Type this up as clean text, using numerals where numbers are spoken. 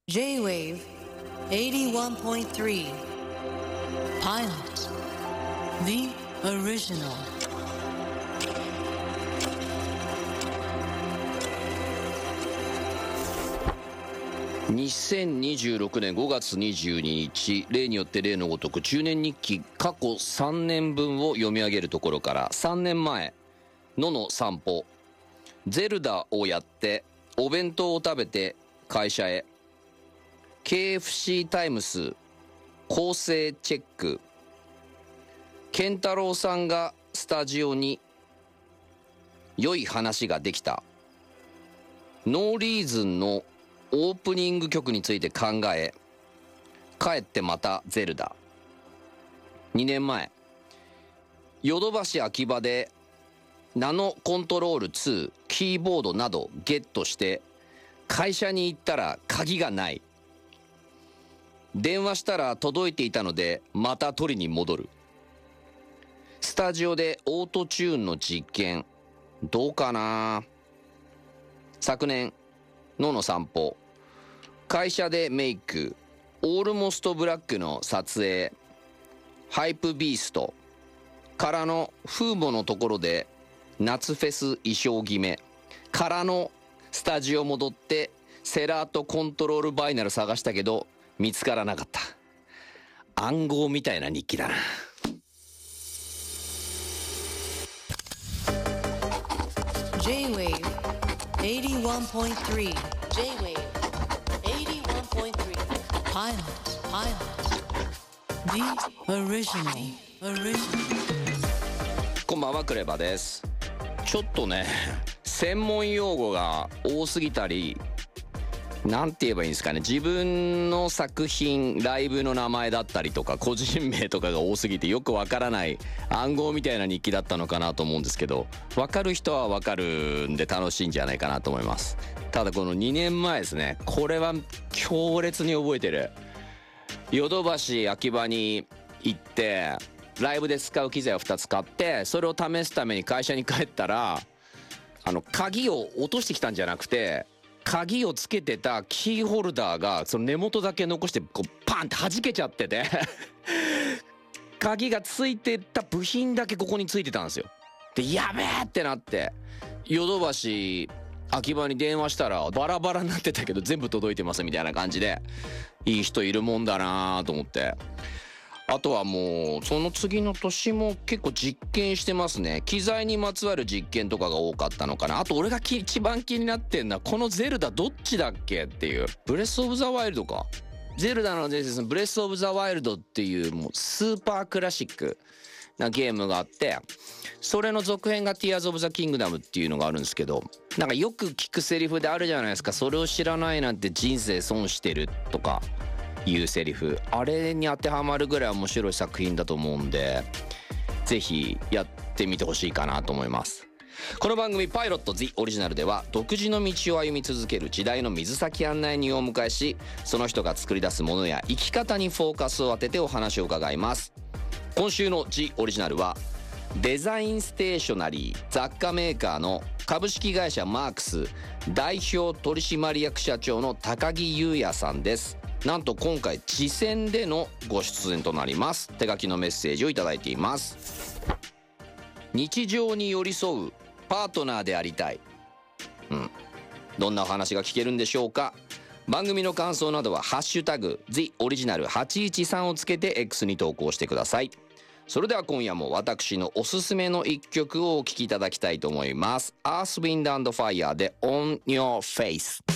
J-Wave 81.3 Pilot The Original 2026年5月22日、例によって例のごとく中年日記過去3年分を読み上げるところから、3年前、野の散歩、ゼルダをやって、お弁当を食べて会社へ、KFC タイムス、構成チェック、健太郎さんがスタジオに良い話ができた、ノーリーズンのオープニング曲について考え、帰ってまたゼルダ。2年前、ヨドバシ秋葉でナノコントロール2、キーボードなどゲットして、会社に行ったら鍵がない。電話したら届いていたので、また取りに戻る。スタジオでオートチューンの実験、どうかな。昨年、野の散歩、会社でメイク、オールモストブラックの撮影、ハイプビーストからのフーボのところで夏フェス衣装決めからのスタジオ戻ってセラートコントロールバイナル探したけど見つからなかった。暗号みたいな日記だな。 J-Wave 81.3 J-Wave 81.3 Pilot The Original こんばんは、クレバです。ちょっとね、専門用語が多すぎたり、なんて言えばいいんですかね、自分の作品、ライブの名前だったりとか、個人名とかが多すぎてよくわからない暗号みたいな日記だったのかなと思うんですけど、わかる人はわかるんで楽しいんじゃないかなと思います。ただこの2年前ですね、これは強烈に覚えてる。ヨドバシ秋葉に行って、ライブで使う機材を2つ買って、それを試すために会社に帰ったら、鍵を落としてきたんじゃなくて、鍵をつけてたキーホルダーがその根元だけ残してこうパンって弾けちゃってて鍵がついてた部品だけここについてたんですよ。で、やべえってなってヨドバシ秋葉に電話したらバラバラになってたけど全部届いてますみたいな感じで、いい人いるもんだなと思って、あとはもうその次の年も結構実験してますね。機材にまつわる実験とかが多かったのかな。あと俺が一番気になってんのはこのゼルダどっちだっけっていう、ブレスオブザワイルドか、ゼルダの伝説のブレスオブザワイルドっていうもうスーパークラシックなゲームがあって、それの続編がティアーズオブザキングダムっていうのがあるんですけど、なんかよく聞くセリフであるじゃないですか。それを知らないなんて人生損してるとかいうセリフ、あれに当てはまるぐらい面白い作品だと思うんで、ぜひやってみてほしいかなと思います。この番組パイロット The オリジナルでは、独自の道を歩み続ける時代の水先案内人をお迎えし、その人が作り出すものや生き方にフォーカスを当ててお話を伺います。今週の The オリジナルは、デザインステーショナリー雑貨メーカーの株式会社マークス代表取締役社長の高木優也さんです。なんと今回次戦でのご出演となります。手書きのメッセージをいただいています。日常に寄り添うパートナーでありたい。どんなお話が聞けるんでしょうか。番組の感想などはハッシュタグ The オリジナル813をつけて X に投稿してください。それでは今夜も私のおすすめの一曲をお聴きいただきたいと思います。Earth, Wind and Fire で On Your Face。